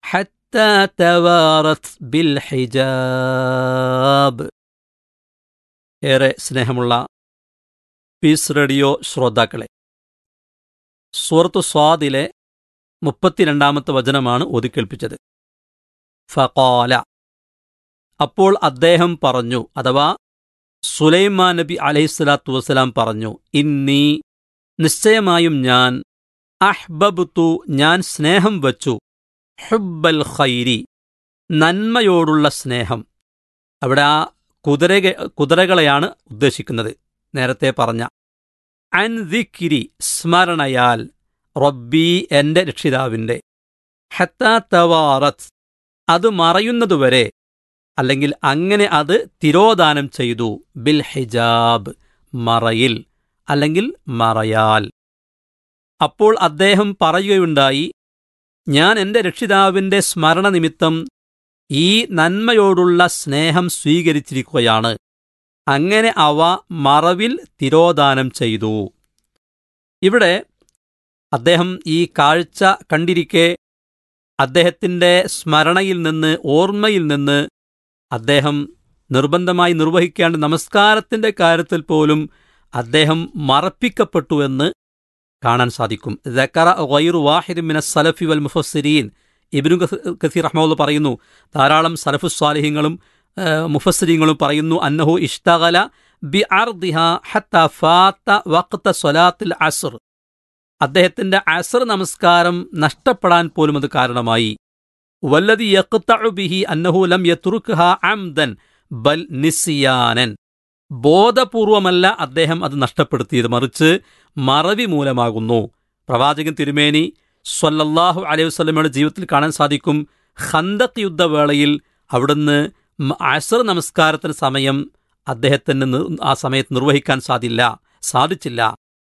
ഹത്താ തവാറത് ബിൽ ഹിജാബ്. ഏറെ സ്നേഹമുള്ള പീസ് റേഡിയോ ശ്രോതാക്കളെ, സൂറത്തു സ്വാദിലെ 32 വചനമാണ് ഓതിക്കേൾപ്പിച്ചത്. ഫഖാല, അപ്പോൾ അദ്ദേഹം പറഞ്ഞു, അഥവാ സുലൈമാൻ നബി അലൈഹിസ്സലാത്തു വസ്സലാം പറഞ്ഞു, ഇന്നി, നിശ്ചയമായും ഞാൻ, അഹ്ബബ്തു, ഞാൻ സ്നേഹം വച്ചു, ഹുബ്ബൽ ഖൈരി, നന്മയോടുള്ള സ്നേഹം. അവിടെ ആ കുതിരകളെയാണ് ഉദ്ദേശിക്കുന്നത്, നേരത്തെ പറഞ്ഞ. അൻ ദിക്രി, സ്മരണയാൽ, റബ്ബി, എന്റെ രക്ഷിതാവിന്റെ, ഹത്താ തവാറത്ത്, അത് മറയുന്നതുവരെ, അല്ലെങ്കിൽ അങ്ങനെ അത് തിരോധാനം ചെയ്തു, ബിൽ ഹിജാബ്, മറയിൽ, അല്ലെങ്കിൽ മറയാൽ. അപ്പോൾ അദ്ദേഹം പറയുകയുണ്ടായി, ഞാൻ എന്റെ രക്ഷിതാവിന്റെ സ്മരണ നിമിത്തം ഈ നന്മയോടുള്ള സ്നേഹം സ്വീകരിച്ചിരിക്കുകയാണ്, അങ്ങനെ അവ മറവിൽ തിരോധാനം ചെയ്തു. ഇവിടെ അദ്ദേഹം ഈ കാഴ്ച കണ്ടിരിക്കെ അദ്ദേഹത്തിന്റെ സ്മരണയിൽ നിന്ന്, ഓർമ്മയിൽ നിന്ന് അദ്ദേഹം നിർബന്ധമായി നിർവഹിക്കേണ്ട നമസ്കാരത്തിന്റെ കാര്യത്തിൽ പോലും അദ്ദേഹം മറപ്പിക്കപ്പെട്ടു എന്ന് കാണാൻ സാധിക്കും. ദക്കറ ഗൈറു വാഹിദ് മിനസ് സലഫി വൽ മുഫസ്സിരീൻ, ഇബ്നു കസീർ റഹ്മത്തുള്ളാഹി പറയുന്നു, ധാരാളം സലഫുസ് സാലിഹീങ്ങളും മുഫസ്സിരീങ്ങളും പറയുന്നു, അന്നഹു ഇഷ്തഗല ബിഅർദിഹാ ഹത്താ ഫാത വഖ്ത സ്വലാത്തിൽ അസ്ർ, അദ്ദേഹത്തിന്റെ അസ്ർ നമസ്കാരം നഷ്ടപ്പെടാൻ പോലും അത് കാരണമായി. വല്ലദി യഖ്തഉ ബിഹി അന്നഹു ലം യത്റുക്ഹാ അംദൻ ബൽ നിസ്യാനൻ, ബോധപൂർവമല്ല അദ്ദേഹം അത് നഷ്ടപ്പെടുത്തിയത്, മറിച്ച് മറവി മൂലമാകുന്നു. പ്രവാചകൻ തിരുമേനി സ്വല്ലല്ലാഹു അലൈഹി വസല്ലമയുടെ ജീവിതത്തിൽ കാണാൻ സാധിക്കും, ഖന്തഖ് യുദ്ധവേളയിൽ അവിടുന്ന് അസ്ർ നമസ്കാരത്തിന് സമയം അദ്ദേഹത്തിന് ആ സമയത്ത് നിർവഹിക്കാൻ സാധിച്ചില്ല.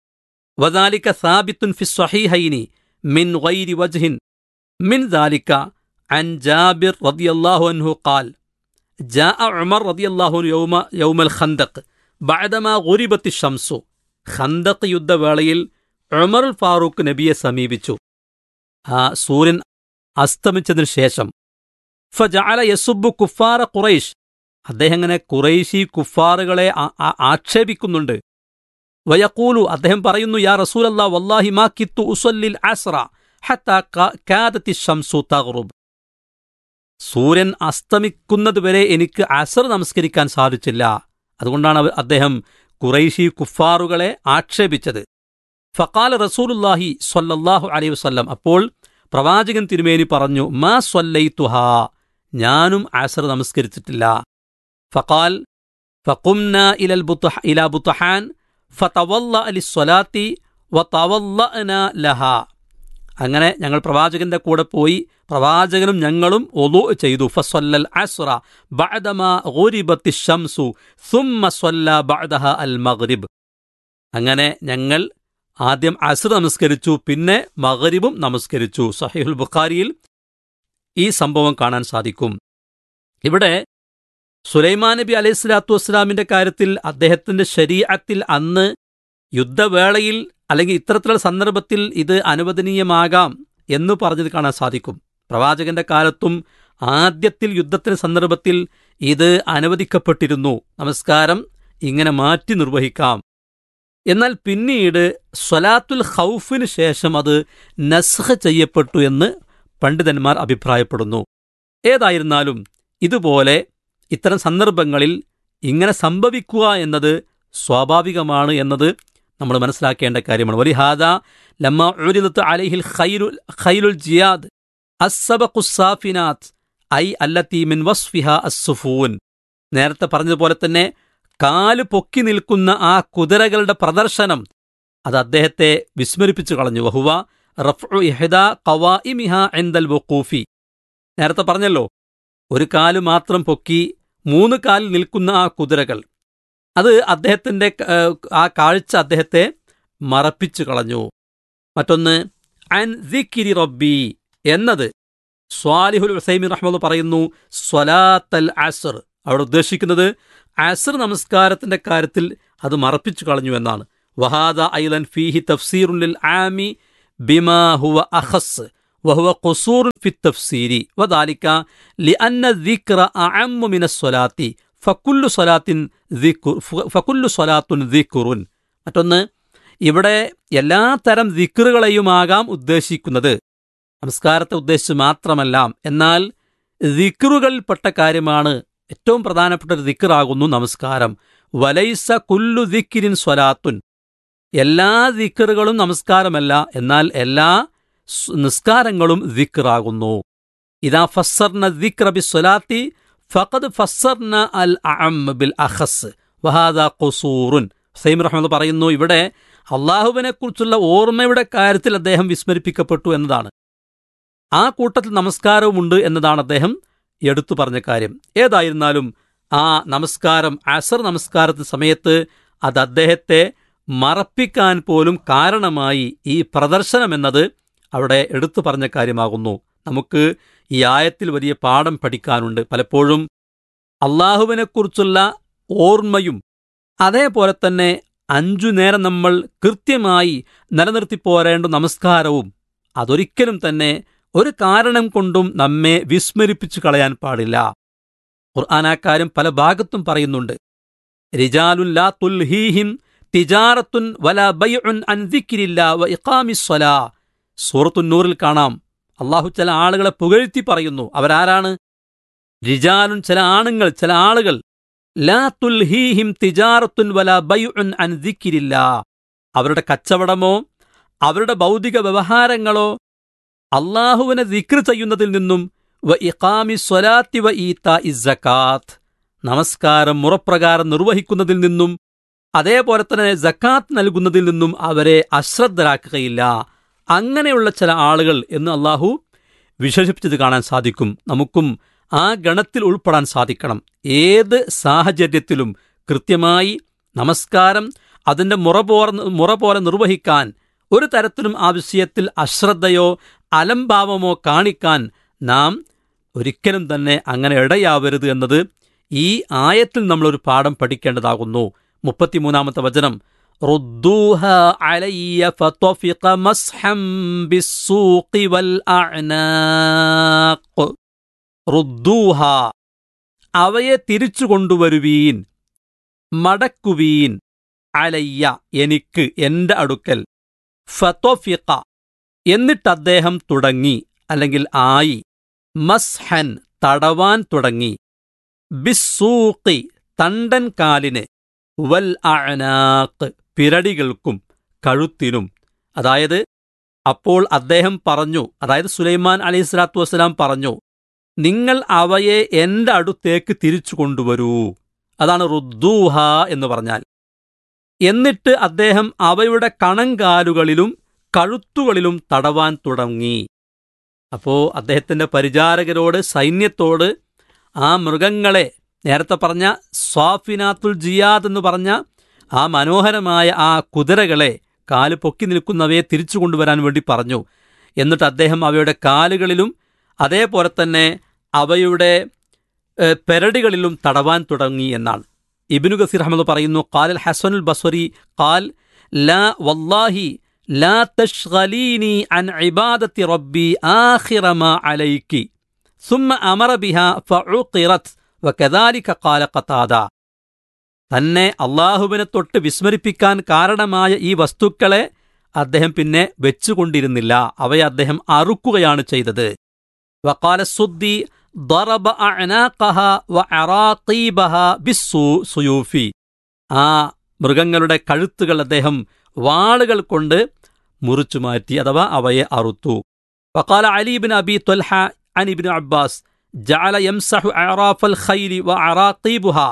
വദാലിക സാബിത്തുൻ ഫി സ്വഹീഹൈനി മിൻ ഗൈരി വജ്ഹിൻ മിൻ ദാലിക അൻ ജാബിർ റളിയല്ലാഹു അൻഹു ഖാൽ ജാഅ ഉമർ റളിയല്ലാഹു അൻഹു യൗമൽ ഖന്തഖ് ബഅദമാ ഗുരിബത്തി ശംസു, ഖന്തഖ് യുദ്ധവേളയിൽ ഉമർ ഫാറൂഖ് നബിയെ സമീപിച്ചു, ആ സൂര്യൻ അസ്തമിച്ചതിനു ശേഷം. ഫജഅല യസുബ്ബു കുഫാറ ഖുറൈശ്, അദ്ദേഹം ഇങ്ങനെ ഖുറൈശി കുഫാറുകളെ ആക്ഷേപിക്കുന്നുണ്ട്. വയഖൂലു, അദ്ദേഹം പറയുന്നു, യാ റസൂലല്ലാഹ് വല്ലാഹി മാ കിത്തു ഉസല്ലിൽ അസ്റ ഹത്താ കാദത്തി ശംസു തഗ്റുബ്, സൂര്യൻ അസ്തമിക്കുന്നതുവരെ എനിക്ക് അസ്ർ നമസ്കരിക്കാൻ സാധിച്ചില്ല. അതുകൊണ്ടാണ് അദ്ദേഹം ഖുറൈശി കുഫാറുകളെ ആക്ഷേപിച്ചത്. ഫഖാല റസൂലുള്ളാഹി സ്വല്ലല്ലാഹു അലൈഹി വസല്ലം, അപ്പോൾ പ്രവാചകൻ തിരുമേനി പറഞ്ഞു, മാ സ്വല്ലൈതുഹാ, ഞാനും അസ്ർ നമസ്കരിച്ചിട്ടില്ല. ഫഖാൽ ഫഖുംനാ ഇലാ ബുത്ഹാൻ ഫതവല്ലഅ ലിസ്സലാത്തി വതവല്ലഅനാ ലഹാ, അങ്ങനെ ഞങ്ങൾ പ്രവാചകന്റെ കൂടെ പോയി, പ്രവാചകനും ഞങ്ങളും വുളൂ ചെയ്തു. ഫസ്വല്ലൽ അസ്റ ബഅദമാ ഗുരിബത്തി ശംസു സുമ്മ സ്വല്ല ബഅദഹാ അൽ മഗ്രിബ്, അങ്ങനെ ഞങ്ങൾ ആദ്യം അസ്ർ നമസ്കരിച്ചു, പിന്നെ മഗ്രിബും നമസ്കരിച്ചു. സഹീഹുൽ ബുഖാരിയിൽ ഈ സംഭവം കാണാൻ സാധിക്കും. ഇവിടെ സുലൈമാൻ നബി അലൈഹിസ്സലാത്തു വസ്സലാമിന്റെ കാര്യത്തിൽ അദ്ദേഹത്തിന്റെ ശരീഅത്തിൽ അന്ന് യുദ്ധവേളയിൽ അല്ലെങ്കിൽ ഇത്തരത്തിലുള്ള സന്ദർഭത്തിൽ ഇത് അനുവദനീയമാകാം എന്ന് പറഞ്ഞത് കാണാൻ സാധിക്കും. പ്രവാചകന്റെ കാലത്തും ആദ്യത്തിൽ യുദ്ധത്തിന്റെ സന്ദർഭത്തിൽ ഇത് അനുവദിക്കപ്പെട്ടിരുന്നു, നമസ്കാരം ഇങ്ങനെ മാറ്റി നിർവഹിക്കാം. എന്നാൽ പിന്നീട് സ്വലാത്തുൽ ഖൗഫിന് ശേഷം അത് നസ്ഖ് ചെയ്യപ്പെട്ടു എന്ന് പണ്ഡിതന്മാർ അഭിപ്രായപ്പെടുന്നു. ഏതായിരുന്നാലും ഇതുപോലെ ഇത്തരം സന്ദർഭങ്ങളിൽ ഇങ്ങനെ സംഭവിക്കുക എന്നത് സ്വാഭാവികമാണ് എന്നത് നമ്മൾ മനസ്സിലാക്കേണ്ട കാര്യമാണ്. വലിഹാദാ ലമ്മാ ഉരിദത് അലൈഹിൽ ഖൈലുൽ ജിയാദ് അസ്സബഖുസ് സാഫിനാത്ത് ഐ അല്ലത്തി മിൻ വസ്ഫിഹാ അസ്സുഫൂൻ, നേരത്തെ പറഞ്ഞതുപോലെ തന്നെ കാല് പൊക്കി നിൽക്കുന്ന ആ കുതിരകളുടെ പ്രദർശനം അത് അദ്ദേഹത്തെ വിസ്മരിപ്പിച്ചു കളഞ്ഞു. വഹുവ റഫ്ഉ ഇഹ്ദാ ഖവാഇമിഹാ ഇൻദൽ വുഖൂഫി, നേരത്തെ പറഞ്ഞല്ലോ, ഒരു കാല് മാത്രം പൊക്കി 3 കാലിൽ നിൽക്കുന്ന ആ കുതിരകൾ, അത് അദ്ദേഹത്തിന്റെ ആ കാഴ്ച അദ്ദേഹത്തെ മറപ്പിച്ചു കളഞ്ഞു. മറ്റൊന്ന് അൻ ദിക്രി റബ്ബി എന്നത് സ്വാലിഹുൽ ഉസൈമീൻ റഹ്മത്തുള്ളാഹി പറയുന്നു സ്വലാത്തൽ അസ്ർ, അവിടെ ഉദ്ദേശിക്കുന്നത് അസ്ർ നമസ്കാരത്തിന്റെ കാര്യത്തിൽ അത് മറപ്പിച്ചു കളഞ്ഞു എന്നാണ്. വഹാദ ഐലൻ ഫീഹി തഫ്സീറുൻ ലിൽ ആമി ബിമാ ഹുവ അഖസ് വഹുവ ഖുസൂറുൻ ഫി തഫ്സീരി വദാലിക ലിഅന്ന الذിക്റ അഅമ്മു മിന സ്വലാത്തി ഫകുല്ലു സ്വലാത്തുൻ ദിക്റുൻ. മറ്റൊന്ന്, ഇവിടെ എല്ലാ തരം ദിക്റുകളെയുമാകാം ഉദ്ദേശിക്കുന്നത്, നമസ്കാരത്തെ ഉദ്ദേശിച്ച് മാത്രമല്ല. എന്നാൽ ദിക്റുകളിൽപ്പെട്ട കാര്യമാണ് ഏറ്റവും പ്രധാനപ്പെട്ട ഒരു ദിക്റാകുന്നു നമസ്കാരം. വലൈസ കുല്ലു ദിക്രിൻ സ്വലാത്തുൻ, എല്ലാ ദിക്റുകളും നമസ്കാരമല്ല, എന്നാൽ എല്ലാ നിസ്കാരങ്ങളും ദിക്റാകുന്നു. ഇദാ ഫസ്സർന ദിക്റ ബിസ്സലാത്തി ഫഖദ് ഫസ്സർന അൽ അഅം ബിൽ അഖസ് വഹാദാ ഖുസൂറുൻ. ഹുസൈൻ റഹ്മത്തുള്ളാഹി പറയുന്നു, ഇവിടെ അള്ളാഹുവിനെക്കുറിച്ചുള്ള ഓർമ്മയുടെ കാര്യത്തിൽ അദ്ദേഹം വിസ്മരിപ്പിക്കപ്പെട്ടു എന്നതാണ്. ആ കൂട്ടത്തിൽ നമസ്കാരവുമുണ്ട് എന്നതാണ് അദ്ദേഹം എടുത്തു പറഞ്ഞ കാര്യം. ഏതായിരുന്നാലും ആ നമസ്കാരം, അസർ നമസ്കാരത്തിന് സമയത്ത് അത് അദ്ദേഹത്തെ മറപ്പിക്കാൻ പോലും കാരണമായി ഈ പ്രദർശനം എന്നത് അവിടെ എടുത്തു പറഞ്ഞ കാര്യമാകുന്നു. നമുക്ക് ഈ ആയത്തിൽ വലിയ പാഠം പഠിക്കാനുണ്ട്. പലപ്പോഴും അള്ളാഹുവിനെക്കുറിച്ചുള്ള ഓർമ്മയും അതേപോലെ തന്നെ 5 നേരം നമ്മൾ കൃത്യമായി നിലനിർത്തി പോരേണ്ട നമസ്കാരവും അതൊരിക്കലും തന്നെ ഒരു കാരണം കൊണ്ടും നമ്മെ വിസ്മരിപ്പിച്ചു കളയാൻ പാടില്ല. ഖുർആൻ ആ കാര്യം പല ഭാഗത്തും പറയുന്നുണ്ട്. റിജാലുൻ ലാ തുൽഹീഹിം തിജാറത്തുൻ വലാ ബൈഉൻ അൻ ദിക്രില്ലാ വ ഇഖാമിസ്സലാ. സൂറത്തുൻ നൂറിൽ കാണാം, അള്ളാഹു ചില ആളുകളെ പുകഴ്ത്തി പറയുന്നു. അവരാരാണ്? റിജാലുൻ, ചില ആണുങ്ങൾ, ചില ആളുകൾ, ലാ തുൽഹീഹിം തിജാറത്തുൻ വലാ ബൈഉൻ അൻ ദിക്രില്ലാ, അവരുടെ കച്ചവടമോ അവരുടെ ഭൗതിക വ്യവഹാരങ്ങളോ അള്ളാഹുവിനെ ദിക്ർ ചെയ്യുന്നതിൽ നിന്നും വ ഇഖാമിസ്സലാത്തി വ ഈതാഇസ് സകാത്ത്, നമസ്കാരം മുറപ്രകാരം നിർവഹിക്കുന്നതിൽ നിന്നും അതേപോലെ തന്നെ സക്കാത്ത് നൽകുന്നതിൽ നിന്നും അവരെ അശ്രദ്ധരാക്കുകയില്ല. അങ്ങനെയുള്ള ചില ആളുകൾ എന്ന് അള്ളാഹു വിശേഷിപ്പിച്ചത് കാണാൻ സാധിക്കും. നമുക്കും ആ ഗണത്തിൽ ഉൾപ്പെടാൻ സാധിക്കണം. ഏത് സാഹചര്യത്തിലും കൃത്യമായി നമസ്കാരം അതിൻ്റെ മുറ പോലെ നിർവഹിക്കാൻ, ഒരു തരത്തിലും ആ വിഷയത്തിൽ അശ്രദ്ധയോ അലംഭാവമോ കാണിക്കാൻ നാം ഒരിക്കലും തന്നെ അങ്ങനെ ഇടയാവരുത് എന്നത് ഈ ആയത്തിൽ നമ്മളൊരു പാഠം പഠിക്കേണ്ടതാകുന്നു. 33-ാമത്തെ വചനം, റുദ്ദൂഹ അലയ്യ ഫതഫിഖ മസ്ഹം ബിസ്സൂഖി വൽ അഅനാഖ്. റുദ്ദൂഹ, അവയെ തിരിച്ചു കൊണ്ടുവരുവീൻ, മടക്കുവീൻ, അലയ്യ, എനിക്ക്, എന്റെ അടുക്കൽ, ഫതഫിഖ, എന്നിട്ട് അദ്ദേഹം തുടങ്ങി അല്ലെങ്കിൽ ആയി, മസ്ഹൻ, തടവാൻ തുടങ്ങി, ബിസ്സൂഖി, തണ്ടൻ കാലിന്, വൽ അഅനാഖ്, പിരടികൾക്കും കഴുത്തിനും. അതായത് അപ്പോൾ അദ്ദേഹം പറഞ്ഞു, അതായത് സുലൈമാൻ അലൈഹിസ്സലാത്തു വസ്സലാം പറഞ്ഞു, നിങ്ങൾ അവയെ എന്റെ അടുത്തേക്ക് തിരിച്ചു കൊണ്ടുവരൂ. അതാണ് റുദ്ദൂഹ എന്ന് പറഞ്ഞാൽ. എന്നിട്ട് അദ്ദേഹം അവയുടെ കണങ്കാലുകളിലും കഴുത്തുകളിലും തടവാൻ തുടങ്ങി. അപ്പോ അദ്ദേഹത്തിന്റെ പരിചാരകരോട്, സൈന്യത്തോട് ആ മൃഗങ്ങളെ, നേരത്തെ പറഞ്ഞ സ്വാഫിനാത്തുൽ ജിയാദ് എന്ന് പറഞ്ഞ ആ മനോഹരമായ ആ കുതിരകളെ, കാല് പൊക്കി നിൽക്കുന്നവയെ തിരിച്ചു കൊണ്ടുവരാൻ വേണ്ടി പറഞ്ഞു. എന്നിട്ട് അദ്ദേഹം അവയുടെ കാലുകളിലും അതേപോലെ തന്നെ അവയുടെ പെരടികളിലും തടവാൻ തുടങ്ങി എന്നാണ്. ഇബ്നു കസീർ അഹ്മദ് പറയുന്നു, ഖാലൽ ഹസനുൽ ബസ്വരി ഖാൽ ലാ വല്ലാഹി ലാ തശ്ഗലീനി അൻ ഇബാദത്തി റബ്ബി ആഖിറ മാ അലൈകി സുമ്മ അമറ ബിഹാ ഫഉഖിറത് വകദാലിക ഖാല ഖതാദ. തന്നെ അള്ളാഹുവിനെ തൊട്ട് വിസ്മരിപ്പിക്കാൻ കാരണമായ ഈ വസ്തുക്കളെ അദ്ദേഹം പിന്നെ വെച്ചുകൊണ്ടിരുന്നില്ല, അവയെ അദ്ദേഹം അറുക്കുകയാണ് ചെയ്തത്. വഖാല സുദ്ദി ضرب أعناقها وعراقيبها بالسيوف. ആ മൃഗങ്ങളുടെ കഴുത്തുകൾ അദ്ദേഹം വാളുകൾ കൊണ്ട് മുറിച്ചു മാറ്റി, അഥവാ അവയെ അറുത്തു. وقال علي بن أبي طلحة عن ابن عباس جعل يمسح أعراف الخيل وعراقيبها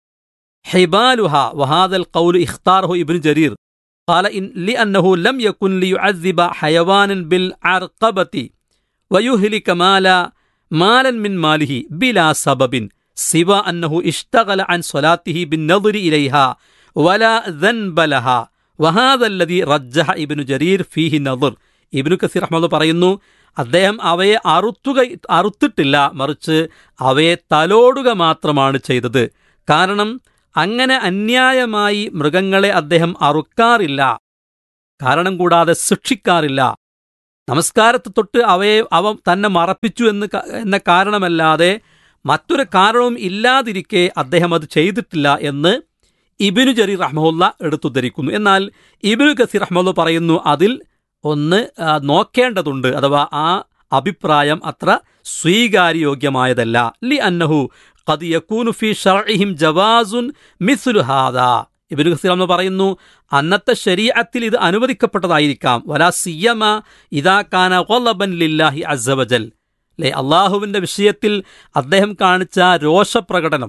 حبالها وهذا القول اختاره ابن جرير قال إن لأنه لم يكن ليعذب حيوانا بالعرقبة ويهلك مالا من ماله بلا سبب سوى أنه اشتغل عن صلاته بالنظر إليها ولا ذنب لها وهذا الذي رجح ابن جرير فيه النظر. ഇബ്നു കസീർ റഹ്മത്തുള്ളാഹി പറയുന്നു, അദ്ദേഹം അവയെ അറുത്തിട്ടില്ല, മറിച്ച് അവയെ തലോടുക മാത്രമാണ് ചെയ്തത്. കാരണം അങ്ങനെ അന്യായമായി മൃഗങ്ങളെ അദ്ദേഹം അറുക്കാറില്ല, കാരണം കൂടാതെ ശിക്ഷിക്കാറില്ല. നമസ്കാരത്തെ തൊട്ട് അവ തന്നെ മറപ്പിച്ചു എന്ന കാരണമല്ലാതെ മറ്റൊരു കാരണവും ഇല്ലാതിരിക്കെ അദ്ദേഹം അത് ചെയ്തിട്ടില്ല എന്ന് ഇബ്നു ജരീർ റഹ്മഹുല്ല എടുത്തുദ്ധരിക്കുന്നു. എന്നാൽ ഇബ്നു കസീർ റഹ്മഹുല്ല പറയുന്നു അതിൽ ഒന്ന് നോക്കേണ്ടതുണ്ട്, അഥവാ ആ അഭിപ്രായം അത്ര സ്വീകാര്യോഗ്യമായതല്ല. ലി അന്നഹു ഖദ് യകൂനു ഫീ ശർഇഹിം ജവാസുൻ മിസ്ലു ഹാദാ. ഇബ്നു കസീർ എന്ന് പറയുന്നു അന്നത്തെ ശരീഅത്തിൽ ഇത് അനുവദിക്കപ്പെട്ടതായിരിക്കാം. വലാ സിയമ ഇദാ കാന ഖളബൻ ലില്ലാഹി അസ്സ വജൽ. അള്ളാഹുവിൻ്റെ വിഷയത്തിൽ അദ്ദേഹം കാണിച്ച രോഷപ്രകടനം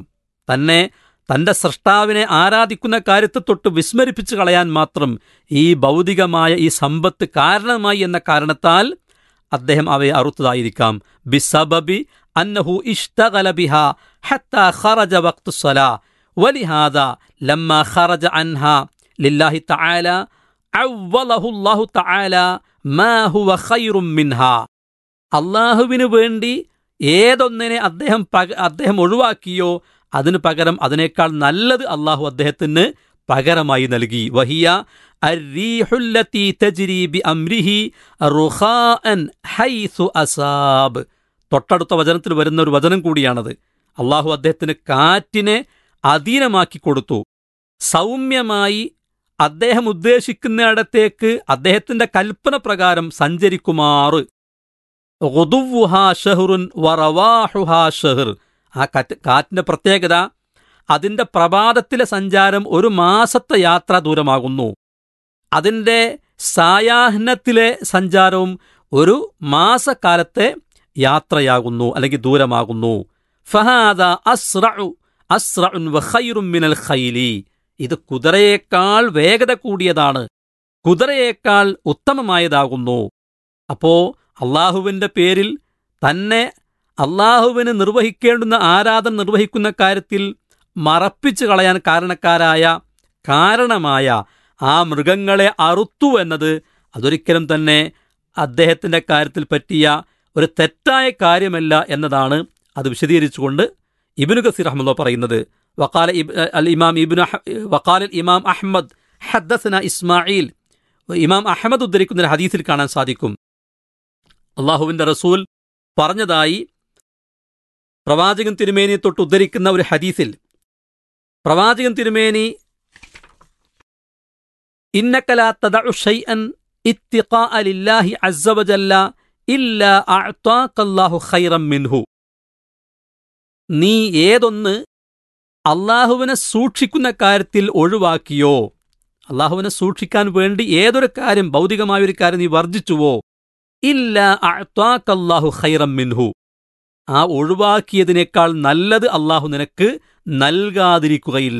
തൻ്റെ സൃഷ്ടാവിനെ ആരാധിക്കുന്ന കാര്യത്തെ തൊട്ട് വിസ്മരിപ്പിച്ചു കളയാൻ മാത്രം ഈ ഭൗതികമായ ഈ സമ്പത്ത് കാരണമായി എന്ന കാരണത്താൽ അദ്ദേഹം അവയെ അറുത്തതായിരിക്കാം. ബിസബബി അന്നഹു ഇഷ്തഗല ബിഹാ ഹത്താ ഖറജ വഖ്തുസ്സലാ വലിഹാദാ ലമ്മാ ഖറജ അൻഹാ ലില്ലാഹി തആല അവ്വലഹു അല്ലാഹു തആല മാ ഹുവ ഖൈറും മിൻഹാ. അള്ളാഹുവിന് വേണ്ടി ഏതൊന്നിനെ അദ്ദേഹം ഒഴിവാക്കിയോ അതിനു പകരം അതിനേക്കാൾ നല്ലത് അള്ളാഹു അദ്ദേഹത്തിന് പകരമായി നൽകി. വഹിയ അർരീഹുല്ലതി തജ്രി ബിഅംരിഹി റുഖാഅൻ ഹൈസു അസാബ്. തൊട്ടടുത്ത വചനത്തിൽ വരുന്ന ഒരു വചനം കൂടിയാണത്. അള്ളാഹു അദ്ദേഹത്തിന് കാറ്റിനെ അധീനമാക്കി കൊടുത്തു, സൗമ്യമായി അദ്ദേഹം ഉദ്ദേശിക്കുന്നിടത്തേക്ക് അദ്ദേഹത്തിന്റെ കൽപ്പന പ്രകാരം സഞ്ചരിക്കുമാറ്. ഗുദുവുഹാ ഷഹ്റുൻ വറവാഹുഹാ ഷഹ്ർ. ആ കാറ്റിന്റെ പ്രത്യേകത അതിന്റെ പ്രഭാതത്തിലെ സഞ്ചാരം 1 മാസത്തെ യാത്ര ദൂരമാകുന്നു. അതിന്റെ സായാഹ്നത്തിലെ സഞ്ചാരവും 1 മാസക്കാലത്തെ യാത്രയാകുന്നു അല്ലെങ്കിൽ ദൂരമാകുന്നു. ഫഹാദാ അസ്റഉൻ വഖൈറുൻ മിനൽ ഖൈലി. ഇത് കുതിരയേക്കാൾ വേഗത കൂടിയതാണ്, കുതിരയേക്കാൾ ഉത്തമമായതാകുന്നു. അപ്പോ അള്ളാഹുവിൻ്റെ പേരിൽ തന്നെ അള്ളാഹുവിന് നിർവഹിക്കേണ്ടുന്ന ആരാധന നിർവഹിക്കുന്ന കാര്യത്തിൽ മറപ്പിച്ചു കളയാൻ കാരണമായ ആ മൃഗങ്ങളെ അറുത്തു എന്നത് അതൊരിക്കലും തന്നെ അദ്ദേഹത്തിൻ്റെ കാര്യത്തിൽ പറ്റിയ ഒരു തെറ്റായ കാര്യമല്ല എന്നതാണ് അത് വിശദീകരിച്ചുകൊണ്ട് ഇബ്നു കസീർ റഹ്മത്തുള്ളാഹി പറയുന്നത്. വഖാല ഇമാം അഹ്മദ് ഹദ്ദസന ഇസ്മായിൽ. ഇമാം അഹ്മദ് ഉദ്ധരിക്കുന്ന ഒരു ഹദീസിൽ കാണാൻ സാധിക്കും, അള്ളാഹുവിൻ്റെ റസൂൽ പറഞ്ഞതായി പ്രവാചകൻ തിരുമേനിയെ തൊട്ട് ഉദ്ധരിക്കുന്ന ഒരു ഹദീസിൽ പ്രവാചകൻ തിരുമേനി ഇന്നക ലാ തദഉ ശൈഅൻ ഇത്തിഖാഅ ലില്ലാഹി അസ്സ വജല്ല ഇല്ലാ അഅതാകല്ലാഹു ഖൈറൻ മിൻഹു. നീ ഏതൊന്ന് അള്ളാഹുവിനെ സൂക്ഷിക്കുന്ന കാര്യത്തിൽ ഒഴിവാക്കിയോ, അള്ളാഹുവിനെ സൂക്ഷിക്കാൻ വേണ്ടി ഏതൊരു കാര്യം ഭൗതികമായൊരു കാര്യം നീ വർജിച്ചുവോ, ഇല്ലാ അഅതാകല്ലാഹു ഖൈറൻ മിൻഹു, ആ ഒഴിവാക്കിയതിനേക്കാൾ നല്ലത് അള്ളാഹു നിനക്ക് നൽകാതിരിക്കുകയില്ല.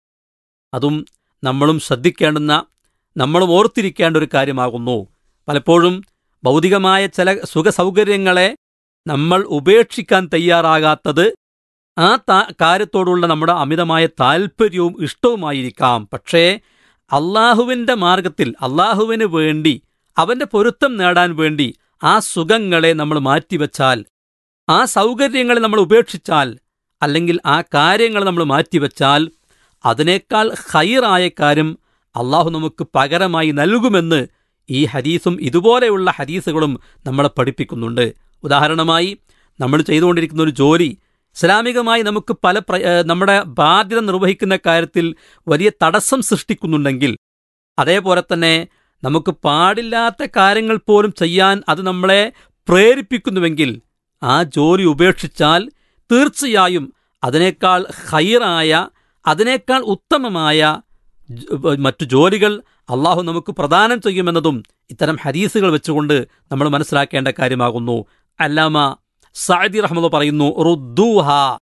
അതും നമ്മളും ശ്രദ്ധിക്കേണ്ടുന്ന, നമ്മളും ഓർത്തിരിക്കേണ്ട ഒരു കാര്യമാകുന്നു. പലപ്പോഴും ഭൗതികമായ ചില സുഖസൗകര്യങ്ങളെ നമ്മൾ ഉപേക്ഷിക്കാൻ തയ്യാറാകാത്തത് ആ കാര്യത്തോടുള്ള നമ്മുടെ അമിതമായ താൽപ്പര്യവും ഇഷ്ടവുമായിരിക്കാം. പക്ഷേ അള്ളാഹുവിൻ്റെ മാർഗത്തിൽ അള്ളാഹുവിന് വേണ്ടി അവൻ്റെ പൊരുത്തം നേടാൻ വേണ്ടി ആ സുഖങ്ങളെ നമ്മൾ മാറ്റിവെച്ചാൽ, ആ സൗകര്യങ്ങളെ നമ്മൾ ഉപേക്ഷിച്ചാൽ, അല്ലെങ്കിൽ ആ കാര്യങ്ങൾ നമ്മൾ മാറ്റിവെച്ചാൽ അതിനേക്കാൾ ഖൈറായ കാര്യം അള്ളാഹു നമുക്ക് പകരമായി നൽകുമെന്ന് ഈ ഹദീസും ഇതുപോലെയുള്ള ഹദീസുകളും നമ്മളെ പഠിപ്പിക്കുന്നുണ്ട്. ഉദാഹരണമായി നമ്മൾ ചെയ്തുകൊണ്ടിരിക്കുന്ന ഒരു ജോലി ഇസ്ലാമികമായി നമുക്ക് നമ്മുടെ ബാധ്യത നിർവഹിക്കുന്ന കാര്യത്തിൽ വലിയ തടസ്സം സൃഷ്ടിക്കുന്നുണ്ടെങ്കിൽ, അതേപോലെ തന്നെ നമുക്ക് പാടില്ലാത്ത കാര്യങ്ങൾ പോലും ചെയ്യാൻ അത് നമ്മളെ പ്രേരിപ്പിക്കുന്നുവെങ്കിൽ ആ ജോലി ഉപേക്ഷിച്ചാൽ തീർച്ചയായും അതിനേക്കാൾ ഖൈറായ, അതിനേക്കാൾ ഉത്തമമായ മറ്റു ജോലികൾ അള്ളാഹു നമുക്ക് പ്രദാനം ചെയ്യുമെന്നതും ഇത്തരം ഹദീസുകൾ വെച്ചുകൊണ്ട് നമ്മൾ മനസ്സിലാക്കേണ്ട കാര്യമാകുന്നു. അല്ലാമ സഅദി റഹ്മത്തുള്ളാഹി പറയുന്നു, റുദ്ദൂഹ,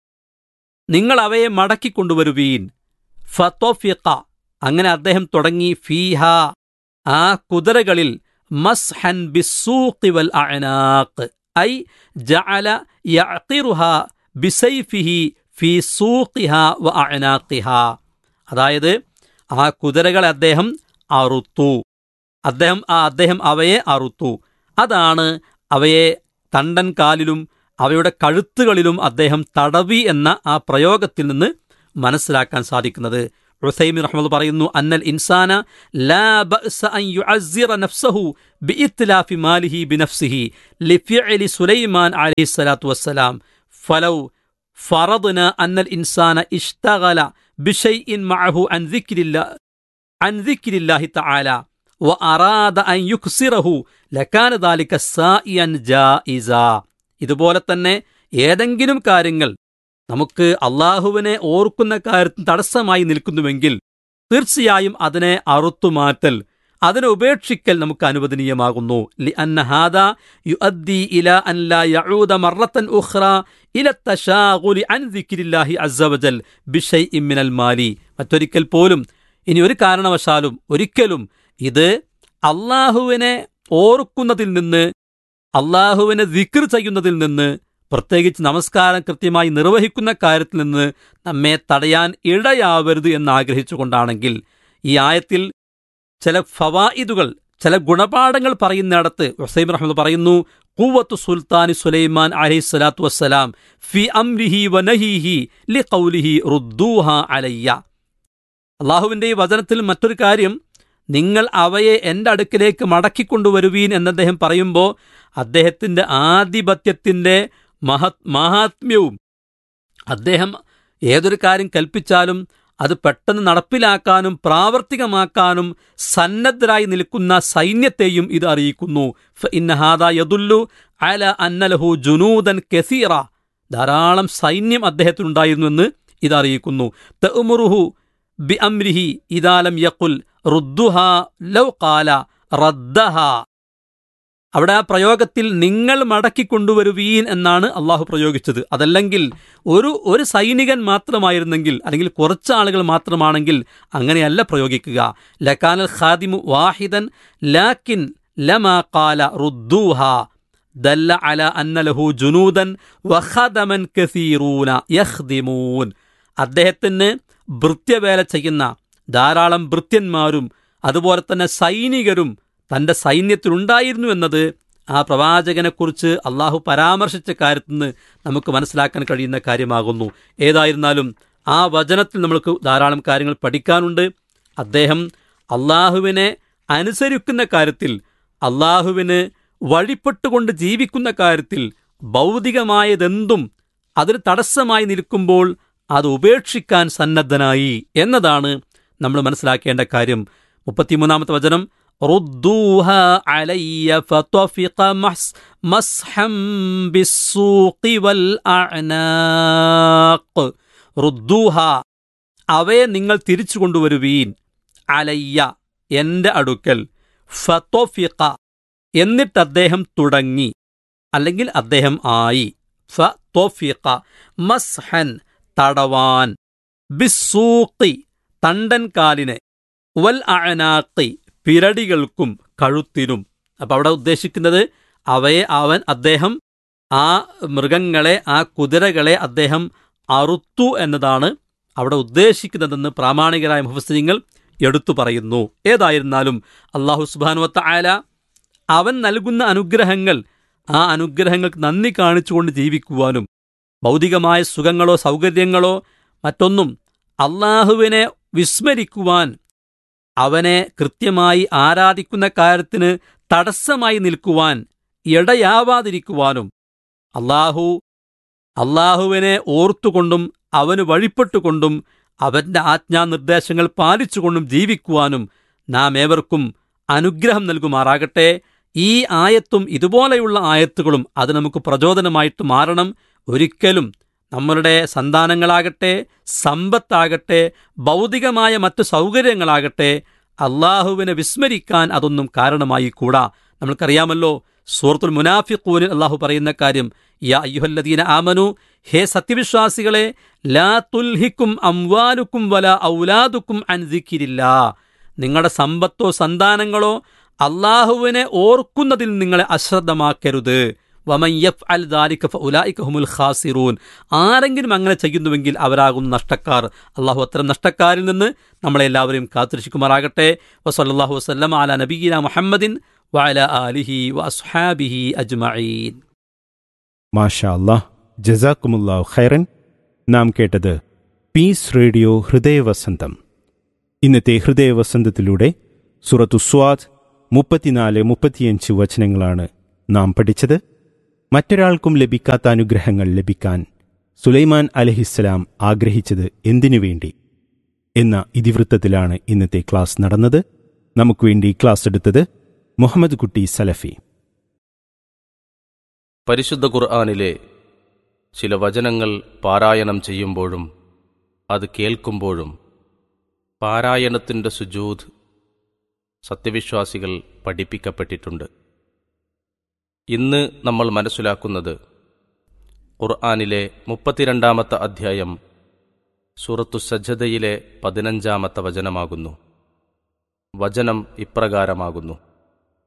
നിങ്ങൾ അവയെ മടക്കിക്കൊണ്ടുവരുവീൻ. ഫതഫിഖ, അങ്ങനെ അദ്ദേഹം തുടങ്ങി, ഫീഹ, ആ കുതിരകളിൽ, മസ്ഹൻ ബിസ്സൂഖി വൽ അഅനാഖ്, ഐ ജഅല യഅഖിറുഹ ബിസൈഫിഹി ഫീ സൂഖിഹ വ അഅനാഖിഹ. അതായത് ആ കുതിരകളെ അദ്ദേഹം അറുത്തു, അദ്ദേഹം അവയെ അറുത്തു. അതാണ് അവയെ തണ്ടൻ കാലിലും അവയുടെ കഴുത്തുകളിലും അദ്ദേഹം തടവി എന്ന ആ പ്രയോഗത്തിൽ നിന്ന് മനസ്സിലാക്കാൻ സാധിക്കുന്നത്. ഉസൈമിൻ റഹ്മത്തുള്ളാഹി പറയുന്നു, അന്നൽ ഇൻസാന ലാ ബഅസ അൻ യുഅസ്സിറ നഫ്സഹു ബിഇത്ലാഫി മാലിഹി ബിനഫ്സിഹി ലിഫിഅലി സുലൈമാൻ അലൈഹിസ്സലാത്തു വസ്സലാം ഫലൗ ഫറദ്ന അന്നൽ ഇൻസാന ഇഷ്തഗല ബിശൈഇൻ മഅഹു അൻ ദിക്രില്ലാഹി തആല വഅറാദ അൻ യുക്സിറഹു ലകാന ദാലിക സായിഅൻ ജായിസ. ഇതുപോലെ തന്നെ ഏതെങ്കിലും കാര്യങ്ങൾ നമുക്ക് അള്ളാഹുവിനെ ഓർക്കുന്ന കാര്യത്തിന് തടസ്സമായി നിൽക്കുന്നുവെങ്കിൽ തീർച്ചയായും അതിനെ അറുത്തുമാറ്റൽ, അതിനെ ഉപേക്ഷിക്കൽ നമുക്ക് അനുവദനീയമാകുന്നു. ലിഅന്ന ഹാദാ യുഅദ്ദി ഇലാ അൻ ലാ യഊദ മറത്തൻ ഉഖ്റ ഇല തശാഗുലി അൻ ദിക്രില്ലാഹി അസ്സ വജൽ ബിശൈഇൻ മിനൽ മാലി. മറ്റൊരിക്കൽ പോലും, ഇനി ഒരു കാരണവശാലും ഒരിക്കലും ഇത് അള്ളാഹുവിനെ ഓർക്കുന്നതിൽ നിന്ന്, അള്ളാഹുവിനെ ദിക്ർ ചെയ്യുന്നതിൽ നിന്ന്, പ്രത്യേകിച്ച് നമസ്കാരം കൃത്യമായി നിർവഹിക്കുന്ന കാര്യത്തിൽ നിന്ന് നമ്മെ തടയാൻ ഇടയാവരുത് എന്നാഗ്രഹിച്ചുകൊണ്ടാണെങ്കിൽ ഈ ആയത്തിൽ ചില ഫവായിദുകൾ, ചില ഗുണപാഠങ്ങൾ പറയുന്നിടത്ത് ഉസൈമിൻ റഹ്മത്തുള്ളാഹി പറയുന്നു, ഖുവ്വത്തു സുൽത്താനി സുലൈമാൻ അലൈഹിസ്സലാത്തു വസ്സലാം ഫി അംരിഹി വനഹിഹി ലിഖൗലിഹി റുദ്ദൂഹാ അലയ്യ. അള്ളാഹുവിൻ്റെ ഈ വചനത്തിൽ മറ്റൊരു കാര്യം, നിങ്ങൾ അവയെ എൻ്റെ അടുക്കിലേക്ക് മടക്കിക്കൊണ്ടുവരുവീൻ എന്നദ്ദേഹം പറയുമ്പോൾ അദ്ദേഹത്തിൻ്റെ ആധിപത്യത്തിൻ്റെ മഹാത്മ്യവും, അദ്ദേഹം ഏതൊരു കാര്യം കൽപ്പിച്ചാലും അത് പെട്ടെന്ന് നടപ്പിലാക്കാനും പ്രാവർത്തികമാക്കാനും സന്നദ്ധരായി നിൽക്കുന്ന സൈന്യത്തെയും ഇത് അറിയിക്കുന്നു. ഫഇന്ന ഹാദാ യദുല്ലു അലാ അന്ന ലഹു ജുനൂദൻ കസീറ, ധാരാളം സൈന്യം അദ്ദേഹത്തിനുണ്ടായിരുന്നുവെന്ന് ഇത് അറിയിക്കുന്നു. തഅ്മുറുഹു ബി അംരിഹി ഇദാ ലം യഖുൽ റുദ്ദുഹാ ലൗ ഖാല റദ്ദഹാ. അവിടെ ആ പ്രയോഗത്തിൽ നിങ്ങൾ മടക്കിക്കൊണ്ടുവരുവീൻ എന്നാണ് അള്ളാഹു പ്രയോഗിച്ചത്. അതല്ലെങ്കിൽ ഒരു സൈനികൻ മാത്രമായിരുന്നെങ്കിൽ, അല്ലെങ്കിൽ കുറച്ച് ആളുകൾ മാത്രമാണെങ്കിൽ അങ്ങനെയല്ല പ്രയോഗിക്കുക. ലകാനൽ ഖാദിമു വാഹിദൻ ലാകിൻ ലമാ ഖാല റുദ്ദൂഹാ ദല്ല അലാ അന്ന ലഹു ജുനൂദൻ വഖദമൻ കസീറൂന യഖ്ദിമൂൻ. അദ്ദേഹത്തിന് ഭൃത്യവേല ചെയ്യുന്ന ധാരാളം ഭൃത്യന്മാരും അതുപോലെ തന്നെ സൈനികരും തൻ്റെ സൈന്യത്തിലുണ്ടായിരുന്നു എന്നത് ആ പ്രവാചകനെക്കുറിച്ച് അള്ളാഹു പരാമർശിച്ച കാര്യത്തിൽ നിന്ന് നമുക്ക് മനസ്സിലാക്കാൻ കഴിയുന്ന കാര്യമാകുന്നു. ഏതായിരുന്നാലും ആ വചനത്തിൽ നമുക്ക് ധാരാളം കാര്യങ്ങൾ പഠിക്കാനുണ്ട്. അദ്ദേഹം അള്ളാഹുവിനെ അനുസരിക്കുന്ന കാര്യത്തിൽ, അള്ളാഹുവിന് വഴിപ്പെട്ടുകൊണ്ട് ജീവിക്കുന്ന കാര്യത്തിൽ ഭൗതികമായതെന്തും അതിന് തടസ്സമായി നിൽക്കുമ്പോൾ അത് ഉപേക്ഷിക്കാൻ സന്നദ്ധനായി എന്നതാണ് നമ്മൾ മനസ്സിലാക്കേണ്ട കാര്യം. 33-ാമത്തെ വചനം, റുദ്ദൂഹാ അലയ്യ ഫതഫിഖ മസ്ഹം ബിസ്സൂഖി വൽ അഅനാഖ്. റുദ്ദൂഹാ, അവയെ നിങ്ങൾ തിരിച്ചു കൊണ്ടുവരുവീൻ, അലയ്യ എൻ്റെ അടുക്കൽ, ഫതഫിഖ എന്നിട്ട് അദ്ദേഹം തുടങ്ങി, അല്ലെങ്കിൽ അദ്ദേഹം ആയി, ഫതഫിഖ മസ്ഹൻ തടവാൻ, ബിസ്സൂഖി തണ്ടൻ കാലിനെ, വൽ അഅനാഖി പിരടികൾക്കും കഴുത്തിനും. അപ്പം അവിടെ ഉദ്ദേശിക്കുന്നത് അവയെ അദ്ദേഹം ആ മൃഗങ്ങളെ, ആ കുതിരകളെ അദ്ദേഹം അറുത്തു എന്നതാണ് അവിടെ ഉദ്ദേശിക്കുന്നതെന്ന് പ്രാമാണികരായ മുഫസ്സിരീങ്ങൾ എടുത്തു പറയുന്നു. ഏതായിരുന്നാലും അല്ലാഹു സുബ്ഹാനഹു വ തആല അവൻ നൽകുന്ന അനുഗ്രഹങ്ങൾ, ആ അനുഗ്രഹങ്ങൾക്ക് നന്ദി കാണിച്ചുകൊണ്ട് ജീവിക്കുവാനും ഭൗതികമായ സുഖങ്ങളോ സൗകര്യങ്ങളോ മറ്റൊന്നും അള്ളാഹുവിനെ വിസ്മരിക്കുവാൻ, അവനെ കൃത്യമായി ആരാധിക്കുന്ന കാര്യത്തിന് തടസ്സമായി നിൽക്കുവാൻ ഇടയാവാതിരിക്കുവാനും, അള്ളാഹുവിനെ ഓർത്തുകൊണ്ടും അവന് വഴിപ്പെട്ടുകൊണ്ടും അവൻ്റെ ആജ്ഞാനിർദ്ദേശങ്ങൾ പാലിച്ചുകൊണ്ടും ജീവിക്കുവാനും നാം ഏവർക്കും അനുഗ്രഹം നൽകുമാറാകട്ടെ. ഈ ആയത്തും ഇതുപോലെയുള്ള ആയത്തുകളും അത് നമുക്ക് പ്രചോദനമായിട്ട് മാറണം. ഒരിക്കലും നമ്മളുടെ സന്താനങ്ങളാകട്ടെ, സമ്പത്താകട്ടെ, ഭൗതികമായ മറ്റു സൗകര്യങ്ങളാകട്ടെ, അള്ളാഹുവിനെ വിസ്മരിക്കാൻ അതൊന്നും കാരണമായി കൂടാ. നമ്മൾക്കറിയാമല്ലോ, സൂറത്തുൽ മുനാഫിഖൂനിൽ അള്ളാഹു പറയുന്ന കാര്യം, യാ അയ്യുഹല്ലദീന ആമനു, ഹേ സത്യവിശ്വാസികളെ, ലാ തുൽഹിക്കും അംവാലുക്കും വലാ ഔലാദുക്കും അൻ ദിക്രില്ലാ, നിങ്ങളുടെ സമ്പത്തോ സന്താനങ്ങളോ അള്ളാഹുവിനെ ഓർക്കുന്നതിൽ നിങ്ങളെ അശ്രദ്ധമാക്കരുത്. വമൻ യഫ്അൽ ദാലിക ഫഉലൈക ഹുമുൽ ഖാസിറൂൻ, ആരെങ്കിലും അങ്ങനെ ചെയ്യുന്നുവെങ്കിൽ അവരാകും നഷ്ടക്കാർ. അള്ളാഹു അത്തരം നഷ്ടക്കാരിൽ നിന്ന് നമ്മളെല്ലാവരെയും കാത്തുരക്ഷിക്കുമാറാകട്ടെ. വസല്ലല്ലാഹു വസല്ലമ അലാ നബിയിന മുഹമ്മദിൻ വഅലാ ആലിഹി വഅസ്ഹാബിഹി അജ്മഈൻ. മാഷാ അല്ലാഹ്, ജസാക്കുമുല്ലാഹു ഖൈറൻ. നാം കേട്ടത് പീസ് റേഡിയോ ഹൃദയവസന്തം. ഇന്നത്തെ ഹൃദയവസന്തത്തിലൂടെ സൂറത്തു സ്വാദ് 34-35 വചനങ്ങളാണ് നാം പഠിച്ചത്. മറ്റൊരാൾക്കും ലഭിക്കാത്ത അനുഗ്രഹങ്ങൾ ലഭിക്കാൻ സുലൈമാൻ അലൈഹിസ്സലാം ആഗ്രഹിച്ചത് എന്തിനു വേണ്ടി എന്ന ഇതിവൃത്തത്തിലാണ് ഇന്നത്തെ ക്ലാസ് നടന്നത്. നമുക്ക് വേണ്ടി ക്ലാസ് എടുത്തത് മുഹമ്മദ് കുട്ടി സലഫി. പരിശുദ്ധ ഖുർആനിലെ ചില വചനങ്ങൾ പാരായണം ചെയ്യുമ്പോഴും അത് കേൾക്കുമ്പോഴും പാരായണത്തിൻ്റെ സുജൂദ് സത്യവിശ്വാസികൾ പഠിപ്പിക്കപ്പെട്ടിട്ടുണ്ട്. ഇന്ന് നമ്മൾ മനസ്സിലാക്കുന്നത് ഖുർആനിലെ 32-ാമത്തെ അധ്യായം സൂറത്തു സജ്ജദയിലെ 15-ാമത്തെ വചനമാകുന്നു. വചനം ഇപ്രകാരമാകുന്നു: